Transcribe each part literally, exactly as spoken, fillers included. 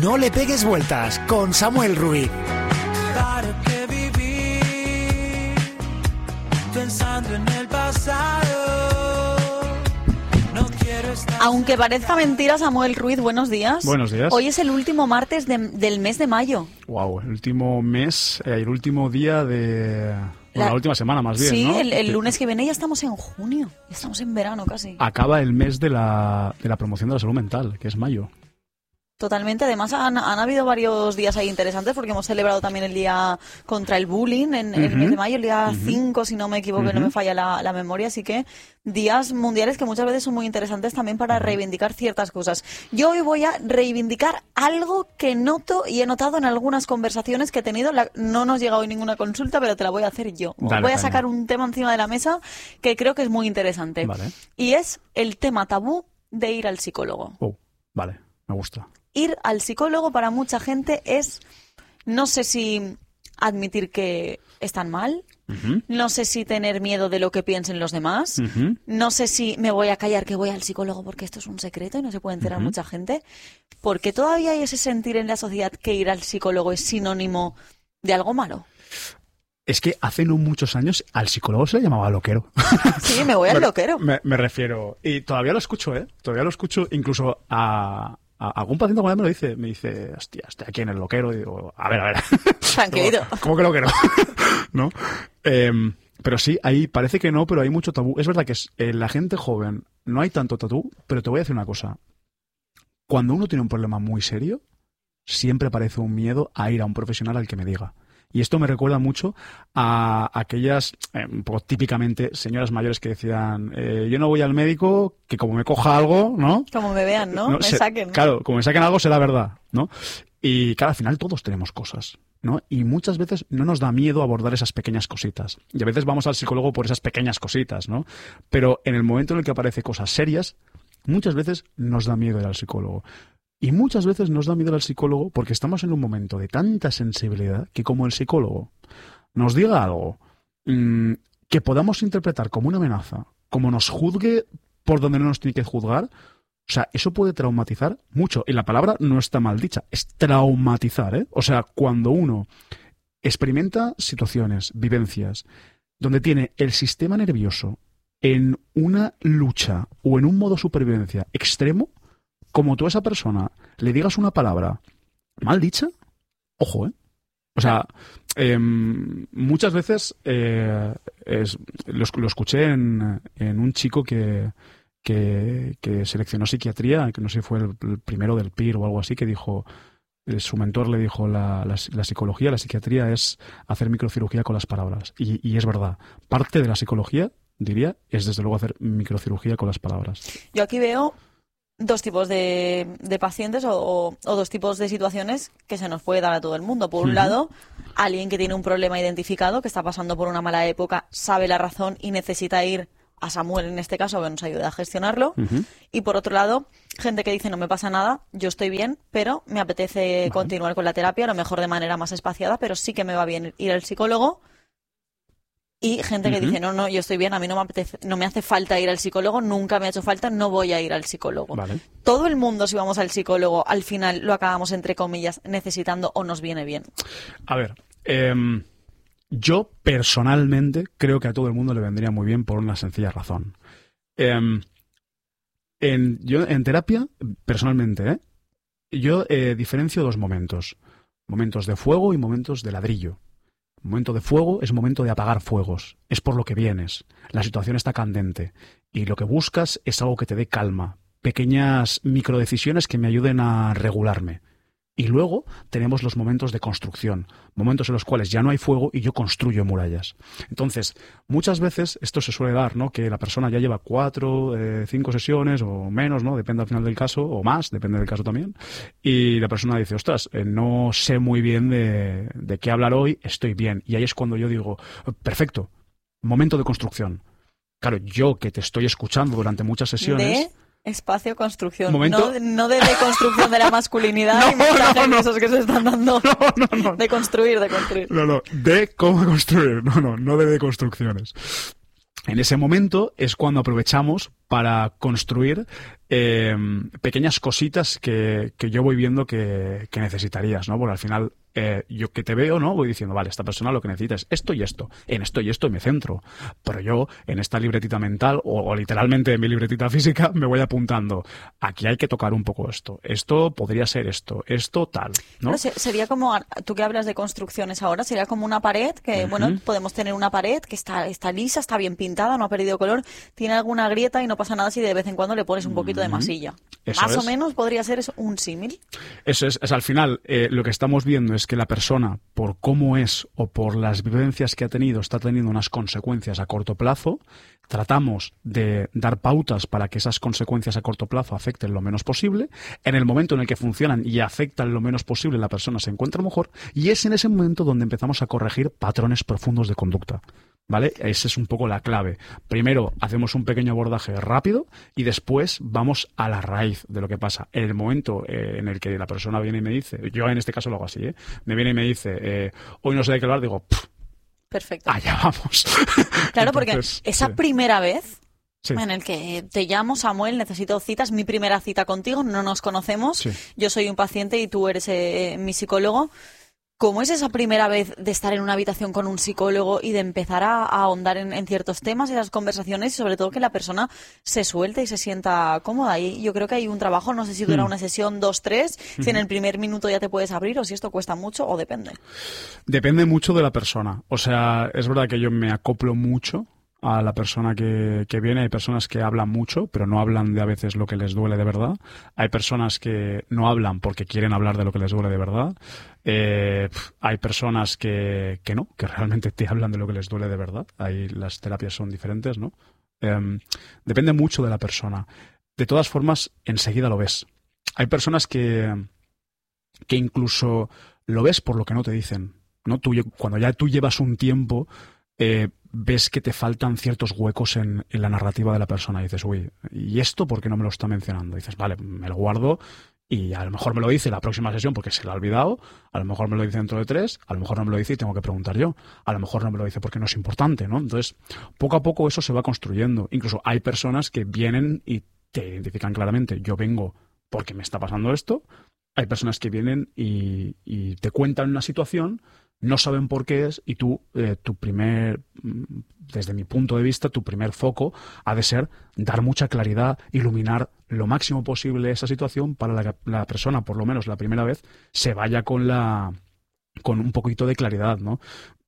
No le pegues vueltas con Samuel Ruiz. ¿Para qué vivir pensando en el pasado? No quiero estar... Aunque parezca mentira, Samuel Ruiz, buenos días. Buenos días. Hoy es el último martes de, del mes de mayo. Wow, el último mes, eh, el último día de... Bueno, la, la última semana más bien, sí, ¿no? Sí, el, el lunes que viene ya estamos en junio, ya estamos en verano casi. Acaba el mes de la, de la promoción de la salud mental, que es mayo. Totalmente, además han, han habido varios días ahí interesantes porque hemos celebrado también el día contra el bullying en, en uh-huh. el mes de mayo, el día cinco, uh-huh. si no me equivoco, uh-huh. no me falla la, la memoria, así que días mundiales que muchas veces son muy interesantes también para uh-huh. reivindicar ciertas cosas. Yo hoy voy a reivindicar algo que noto y he notado en algunas conversaciones que he tenido, la, no nos llega hoy ninguna consulta, pero te la voy a hacer yo. Dale, voy a dale. sacar un tema encima de la mesa que creo que es muy interesante, vale. y es el tema tabú de ir al psicólogo. Oh, vale, me gusta. Ir al psicólogo para mucha gente es, no sé si admitir que están mal, uh-huh. no sé si tener miedo de lo que piensen los demás, uh-huh. no sé si me voy a callar que voy al psicólogo porque esto es un secreto y no se puede enterar uh-huh. mucha gente, porque todavía hay ese sentir en la sociedad que ir al psicólogo es sinónimo de algo malo. Es que hace no muchos años al psicólogo se le llamaba loquero. Sí, me voy al loquero. Me, me refiero, y todavía lo escucho, ¿eh? Todavía lo escucho incluso a... A, algún paciente cuando me lo dice, me dice, hostia, estoy aquí en el loquero, y digo, a ver, a ver. Tranquilo. ¿Cómo, ¿Cómo que loquero? ¿No? Eh, pero sí, ahí parece que no, pero hay mucho tabú. Es verdad que es, eh, la gente joven no hay tanto tabú, pero te voy a decir una cosa. Cuando uno tiene un problema muy serio, siempre aparece un miedo a ir a un profesional al que me diga. Y esto me recuerda mucho a aquellas, eh, un poco típicamente, señoras mayores que decían, eh, yo no voy al médico, que como me coja algo, ¿no? Como me vean, ¿no? no me se, saquen. Claro, como me saquen algo será verdad, ¿no? Y claro, al final todos tenemos cosas, ¿no? Y muchas veces no nos da miedo abordar esas pequeñas cositas. Y a veces vamos al psicólogo por esas pequeñas cositas, ¿no? Pero en el momento en el que aparecen cosas serias, muchas veces nos da miedo ir al psicólogo. Y muchas veces nos da miedo al psicólogo porque estamos en un momento de tanta sensibilidad que como el psicólogo nos diga algo mmm, que podamos interpretar como una amenaza, como nos juzgue por donde no nos tiene que juzgar, o sea, eso puede traumatizar mucho. Y la palabra no está mal dicha, es traumatizar, ¿eh? O sea, cuando uno experimenta situaciones, vivencias, donde tiene el sistema nervioso en una lucha o en un modo supervivencia extremo, como tú a esa persona le digas una palabra mal dicha, ojo, ¿eh? O sea, eh, muchas veces eh, es, lo, lo escuché en, en un chico que, que, que seleccionó psiquiatría, que no sé si fue el, el primero del P I R o algo así, que dijo, eh, su mentor le dijo, la, la, la psicología, la psiquiatría es hacer microcirugía con las palabras. Y, y es verdad, parte de la psicología, diría, es desde luego hacer microcirugía con las palabras. Yo aquí veo dos tipos de, de pacientes o, o, o dos tipos de situaciones que se nos puede dar a todo el mundo. Por un uh-huh. lado, alguien que tiene un problema identificado, que está pasando por una mala época, sabe la razón y necesita ir a Samuel, en este caso, que nos ayude a gestionarlo. Uh-huh. Y por otro lado, gente que dice, no me pasa nada, yo estoy bien, pero me apetece uh-huh. continuar con la terapia, a lo mejor de manera más espaciada, pero sí que me va bien ir al psicólogo. Y gente que uh-huh. dice, no, no, yo estoy bien, a mí no me apetece, no me hace falta ir al psicólogo, nunca me ha hecho falta, no voy a ir al psicólogo. Vale. Todo el mundo, si vamos al psicólogo, al final lo acabamos, entre comillas, necesitando o nos viene bien. A ver, eh, yo personalmente creo que a todo el mundo le vendría muy bien por una sencilla razón. Eh, en, yo en terapia, personalmente, ¿eh? yo eh, diferencio dos momentos. Momentos de fuego y momentos de ladrillo. Momento de fuego es momento de apagar fuegos. Es por lo que vienes. La situación está candente. Y lo que buscas es algo que te dé calma. Pequeñas microdecisiones que me ayuden a regularme. Y luego tenemos los momentos de construcción. Momentos en los cuales ya no hay fuego y yo construyo murallas. Entonces, muchas veces esto se suele dar, ¿no? Que la persona ya lleva cuatro, eh, cinco sesiones o menos, ¿no? Depende al final del caso, o más, depende del caso también. Y la persona dice, ostras, eh, no sé muy bien de, de qué hablar hoy, estoy bien. Y ahí es cuando yo digo, perfecto, momento de construcción. Claro, yo que te estoy escuchando durante muchas sesiones... ¿De? Espacio construcción, Momento... no, no de deconstrucción de la masculinidad no, y mensajes no, no. esos que se están dando. No, no, no. De construir, de construir. No, no, de cómo construir, no, no, no de deconstrucciones. En ese momento es cuando aprovechamos para construir eh, pequeñas cositas que, que yo voy viendo que, que necesitarías, ¿no? Porque al final, eh, yo que te veo, ¿no? Voy diciendo, vale, esta persona lo que necesita es esto y esto. En esto y esto me centro. Pero yo, en esta libretita mental, o, o literalmente en mi libretita física, me voy apuntando. Aquí hay que tocar un poco esto. Esto podría ser esto. Esto tal, ¿no? Pero se- sería como, tú que hablas de construcciones ahora, sería como una pared que, Ujú. bueno, podemos tener una pared que está, está lisa, está bien pintada, no ha perdido color, tiene alguna grieta y no pasa nada si de vez en cuando le pones un poquito de masilla. Eso Más o es. menos podría ser eso un símil. Eso es, es al final, eh, lo que estamos viendo es que la persona, por cómo es o por las vivencias que ha tenido, está teniendo unas consecuencias a corto plazo. Tratamos de dar pautas para que esas consecuencias a corto plazo afecten lo menos posible. En el momento en el que funcionan y afectan lo menos posible, la persona se encuentra mejor. Y es en ese momento donde empezamos a corregir patrones profundos de conducta. ¿Vale? Esa es un poco la clave. Primero hacemos un pequeño abordaje rápido y después vamos a la raíz de lo que pasa. En el momento eh, en el que la persona viene y me dice, yo en este caso lo hago así, ¿eh? Me viene y me dice, eh, hoy no sé de qué hablar, digo, "Pff, Perfecto. allá vamos". Claro, porque Entonces, esa sí. primera vez Sí. en el que te llamo, Samuel, necesito citas, mi primera cita contigo, no nos conocemos, Sí. yo soy un paciente y tú eres eh, mi psicólogo. ¿Cómo es esa primera vez de estar en una habitación con un psicólogo y de empezar a, a ahondar en, en ciertos temas, esas conversaciones, y sobre todo que la persona se suelte y se sienta cómoda? Y yo creo que hay un trabajo, no sé si dura Mm. una sesión, dos, tres, si en el primer minuto ya te puedes abrir o si esto cuesta mucho o depende. Depende mucho de la persona. O sea, es verdad que yo me acoplo mucho a la persona que, que viene. Hay personas que hablan mucho, pero no hablan de a veces lo que les duele de verdad. Hay personas que no hablan porque quieren hablar de lo que les duele de verdad. Eh, hay personas que, que no, que realmente te hablan de lo que les duele de verdad. Ahí las terapias son diferentes, ¿no? Eh, depende mucho de la persona. De todas formas, enseguida lo ves. Hay personas que, que incluso lo ves por lo que no te dicen, ¿no? Tú, cuando ya tú llevas un tiempo, eh, ves que te faltan ciertos huecos en, en la narrativa de la persona y dices, uy, ¿y esto por qué no me lo está mencionando? Y dices, vale, me lo guardo y a lo mejor me lo dice la próxima sesión porque se lo ha olvidado, a lo mejor me lo dice dentro de tres, a lo mejor no me lo dice y tengo que preguntar yo, a lo mejor no me lo dice porque no es importante, ¿no? Entonces, poco a poco eso se va construyendo. Incluso hay personas que vienen y te identifican claramente, yo vengo porque me está pasando esto. Hay personas que vienen y, y te cuentan una situación, no saben por qué es, y tú, eh, tu primer, desde mi punto de vista, tu primer foco ha de ser dar mucha claridad, iluminar lo máximo posible esa situación para que la persona, por lo menos la primera vez, se vaya con la con un poquito de claridad, ¿no?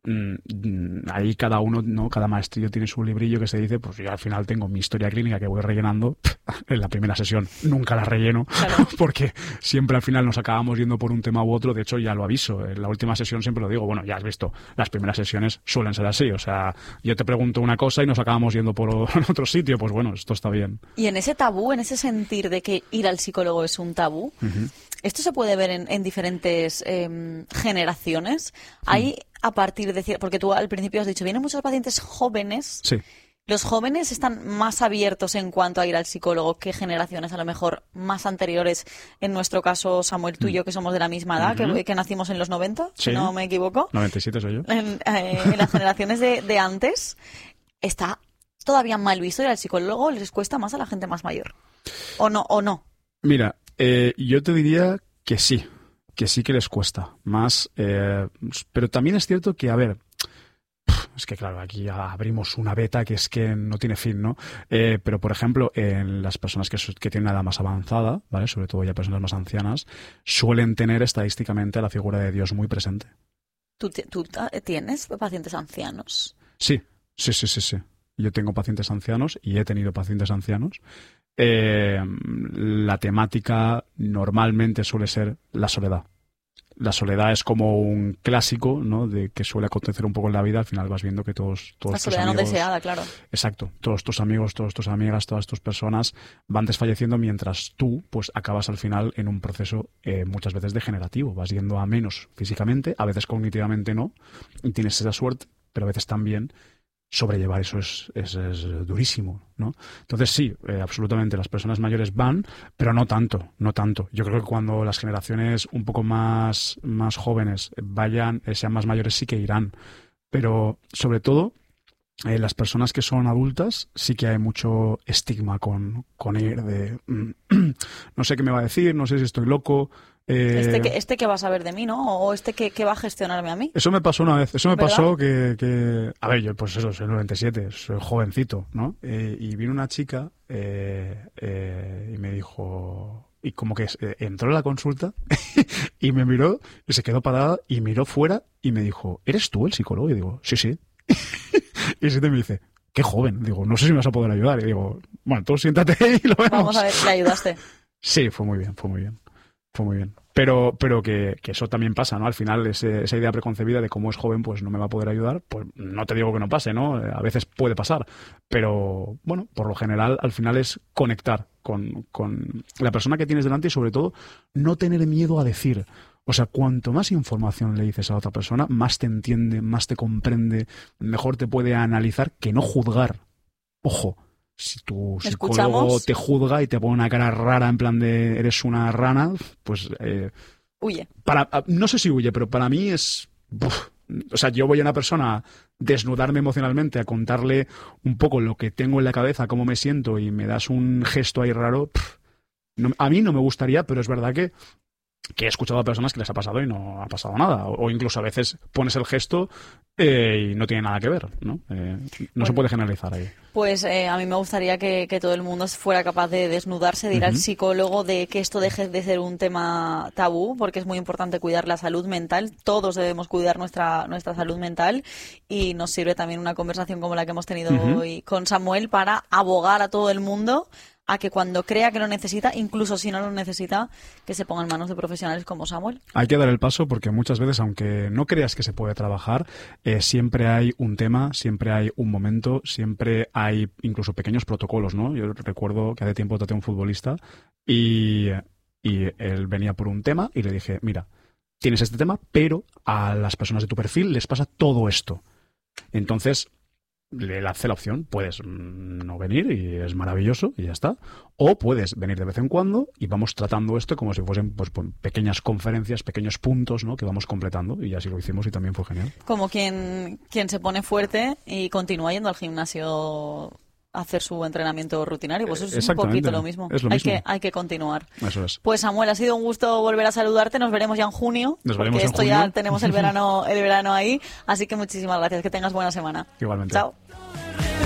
Ahí cada uno, ¿no? Cada maestrillo tiene su librillo que se dice, pues yo al final tengo mi historia clínica que voy rellenando en la primera sesión. Nunca la relleno, Claro. porque siempre al final nos acabamos yendo por un tema u otro. De hecho, ya lo aviso. En la última sesión siempre lo digo, bueno, ya has visto, las primeras sesiones suelen ser así. O sea, yo te pregunto una cosa y nos acabamos yendo por otro sitio. Pues bueno, esto está bien. Y en ese tabú, en ese sentir de que ir al psicólogo es un tabú, Ujú. esto se puede ver en, en diferentes eh, generaciones. Hay a partir de cier- porque tú al principio has dicho, vienen muchos pacientes jóvenes. Sí. ¿Los jóvenes están más abiertos en cuanto a ir al psicólogo que generaciones a lo mejor más anteriores? En nuestro caso, Samuel, tú y yo, que somos de la misma edad, Ujú. que, que nacimos en los noventa, Sí. si no me equivoco. noventa y siete soy yo. En, eh, en las generaciones de, de antes, ¿está todavía mal visto ir al psicólogo? ¿Les cuesta más a la gente más mayor? ¿O no? ¿O no? Mira, eh, yo te diría que sí, que sí que les cuesta más, eh, pero también es cierto que, a ver, es que claro, aquí ya abrimos una beta que es que no tiene fin, ¿no? Eh, pero, por ejemplo, en las personas que, que tienen una edad más avanzada, ¿vale? Sobre todo ya personas más ancianas, suelen tener estadísticamente a la figura de Dios muy presente. ¿Tú, ti- tú ta- tienes pacientes ancianos? Sí, sí, sí, sí, sí. Yo tengo pacientes ancianos y he tenido pacientes ancianos. Eh, la temática normalmente suele ser la soledad. La soledad es como un clásico, ¿no? De que suele acontecer un poco en la vida. Al final vas viendo que todos, todos La tus soledad no amigos, deseada, claro. exacto, todos tus amigos, todas tus amigas, todas tus personas van desfalleciendo mientras tú, pues, acabas al final en un proceso eh, muchas veces degenerativo. Vas yendo a menos físicamente, a veces cognitivamente no, y tienes esa suerte, pero a veces también sobrellevar eso es, es, es durísimo, ¿no? Entonces sí, eh, absolutamente, las personas mayores van, pero no tanto, no tanto. Yo creo que cuando las generaciones un poco más, más jóvenes vayan, eh, sean más mayores, sí que irán. Pero sobre todo, eh, las personas que son adultas sí que hay mucho estigma con, con ir de no sé qué me va a decir, no sé si estoy loco. Eh, Este que, este que va a saber de mí, ¿no? O este que, que va a gestionarme a mí. Eso me pasó una vez. Eso me ¿Verdad? pasó que, que... A ver, yo pues eso, soy noventa y siete, soy jovencito, ¿no? Eh, y vino una chica eh, eh, y me dijo... Y como que eh, entró en la consulta y me miró y se quedó parada y miró fuera y me dijo, ¿eres tú el psicólogo? Y digo, sí, sí. Y se me dice, qué joven. Digo, no sé si me vas a poder ayudar. Y digo, bueno, tú siéntate y lo vemos. Vamos a ver, ¿le ayudaste? Sí, fue muy bien, fue muy bien. Fue muy bien. Pero, pero que, que eso también pasa, ¿no? Al final, ese, esa idea preconcebida de cómo es joven, pues no me va a poder ayudar, pues no te digo que no pase, ¿no? A veces puede pasar. Pero, bueno, por lo general, al final es conectar con, con la persona que tienes delante y, sobre todo, no tener miedo a decir. O sea, cuanto más información le dices a la otra persona, más te entiende, más te comprende, mejor te puede analizar, que no juzgar. Ojo. Si tu psicólogo ¿Escuchamos? te juzga y te pone una cara rara en plan de eres una rana, pues... Eh, Huye. para, no sé si huye, pero para mí es... Uf, o sea, yo voy a una persona a desnudarme emocionalmente, a contarle un poco lo que tengo en la cabeza, cómo me siento, y me das un gesto ahí raro. Pff, no, a mí no me gustaría, pero es verdad que que he escuchado a personas que les ha pasado y no ha pasado nada. O, o incluso a veces pones el gesto eh, y no tiene nada que ver, ¿no? Eh, no Bueno. se puede generalizar ahí. Pues eh, a mí me gustaría que, que todo el mundo fuera capaz de desnudarse, de ir Ujú. al psicólogo, de que esto deje de ser un tema tabú, porque es muy importante cuidar la salud mental. Todos debemos cuidar nuestra, nuestra salud mental, y nos sirve también una conversación como la que hemos tenido Ujú. hoy con Samuel para abogar a todo el mundo a que cuando crea que lo necesita, incluso si no lo necesita, que se ponga en manos de profesionales como Samuel. Hay que dar el paso porque muchas veces, aunque no creas que se puede trabajar, eh, siempre hay un tema, siempre hay un momento, siempre hay incluso pequeños protocolos, ¿no? Yo recuerdo que hace tiempo traté a un futbolista y, y él venía por un tema y le dije, mira, tienes este tema, pero a las personas de tu perfil les pasa todo esto. Entonces, le lancé la opción, puedes mm, no venir y es maravilloso y ya está, o puedes venir de vez en cuando y vamos tratando esto como si fuesen pues, pues, pequeñas conferencias, pequeños puntos, ¿no? Que vamos completando, y así lo hicimos y también fue genial. Como quien, quien se pone fuerte y continúa yendo al gimnasio a hacer su entrenamiento rutinario. Pues eso es un Exactamente, poquito lo mismo. es lo hay, mismo. Que, hay que continuar. Eso es. Pues Samuel, ha sido un gusto volver a saludarte. Nos veremos ya en junio. Nos porque veremos en esto ya junio. tenemos el verano, el verano ahí. Así que muchísimas gracias. Que tengas buena semana. Igualmente. Chao.